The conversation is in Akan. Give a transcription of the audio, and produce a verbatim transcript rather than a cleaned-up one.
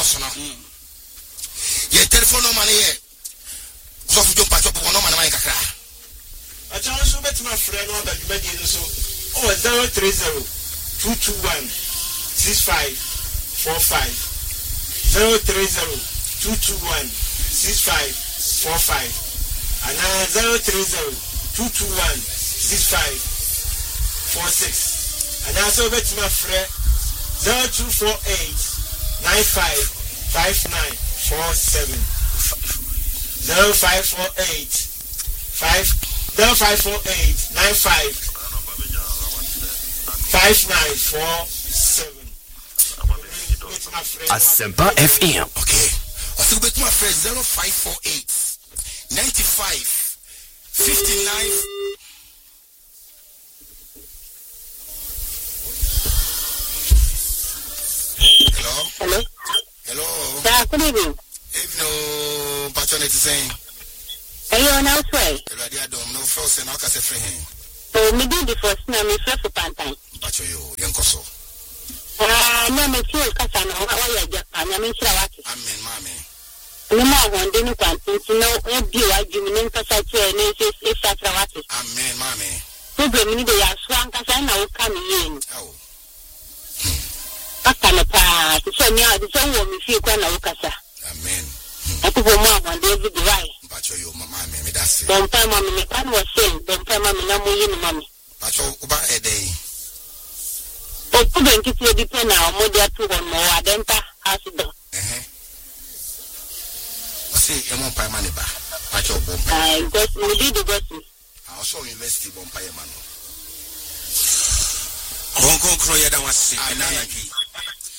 course no. Your telephone number here. So for jump up on number na kakra. I tell you so bet my friend one that you make it so. Oh zero three zero two two one six five four five zero three zero two two one six five four five and now zero three zero two two one six five four six and also bet my friend zero two four eight nine five five nine four seven zero five four eight five zero five four eight nine five five nine four seven. Asempa F M. Okay. Also bet my friend zero five four eight ninety five fifty nine. Hello. Hello. Hello. Yeah, good evening. If no patron is saying. Are you on outside? Hello, dear dom. No frost and I'll cast a friend. Oh, me did the first name is for Pantai. Pacho yo, young coso. Ah, no, me feel Casano. How are you, Japan? I mean, Shawaki. Amen, mammy. No more one didn't want to know a view. I do mean Casachi and it's Shawaki. Amen, mammy. Problem in the Swan Casano coming in. Oh. What kind of part? So now the same woman feel quite a Lucasa. Amen. I could go more one day with the right. Pacho yo, mammy, me that's it. Don't tell mommy, the pan was saying, don't tell mommy, no more, mommy. Pacho, about a day. Oh, couldn't keep you depend now, more than two or more, I don't ask the. Eh, see, you won't pay money back. Pacho, I got we did the gossip. I also invest in Bompire man. Won't go crow, you don't want to see.